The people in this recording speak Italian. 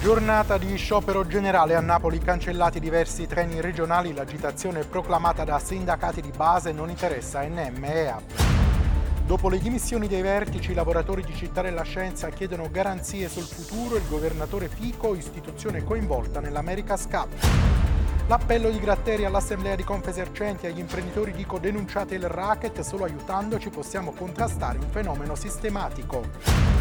Giornata di sciopero generale a Napoli, cancellati diversi treni regionali, l'agitazione proclamata da sindacati di base non interessa NM e AP. Dopo le dimissioni dei vertici, i lavoratori di Città della Scienza chiedono garanzie sul futuro, il governatore Fico, istituzione coinvolta nell'America's Cup. L'appello di Gratteri all'assemblea di Confesercenti, agli imprenditori dico denunciate il racket, solo aiutandoci possiamo contrastare un fenomeno sistematico.